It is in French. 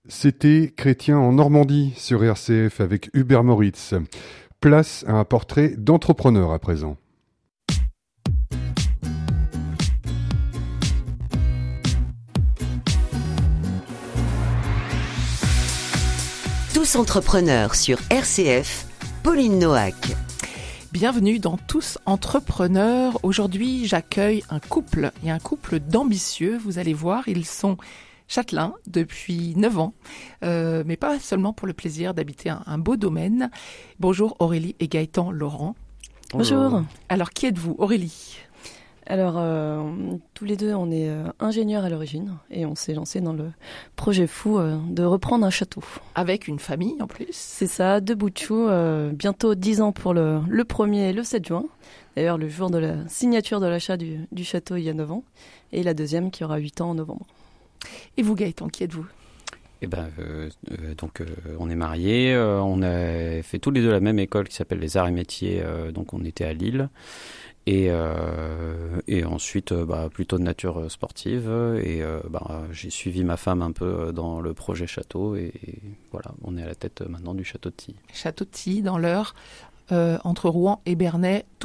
C'était Chrétien en Normandie sur RCF avec Hubert Moritz. Place à un portrait d'entrepreneur à présent. Tous entrepreneurs sur RCF, Pauline Noack. Bienvenue dans Tous entrepreneurs. Aujourd'hui, j'accueille un couple. Il y a un couple d'ambitieux. Vous allez voir, ils sont châtelains depuis 9 ans, mais pas seulement pour le plaisir d'habiter un beau domaine. Bonjour Aurélie et Gaëtan Laurent. Bonjour. Alors, qui êtes-vous, Aurélie ? Alors, tous les deux, on est ingénieurs à l'origine et on s'est lancé dans le projet fou de reprendre un château. Avec une famille en plus. C'est ça, 2 bouts de chou, bientôt 10 ans pour le premier, le 7 juin. D'ailleurs, le jour de la signature de l'achat du château il y a 9 ans. Et la deuxième qui aura 8 ans en novembre. Et vous, Gaëtan, qui êtes-vous ? On est mariés, on a fait tous les deux la même école qui s'appelle les Arts et Métiers, donc on était à Lille. Et ensuite, plutôt de nature sportive. Et j'ai suivi ma femme un peu dans le projet château. Et voilà, on est à la tête maintenant du château de Tilly. Château de Tilly, dans l'Eure, entre Rouen et Bernay,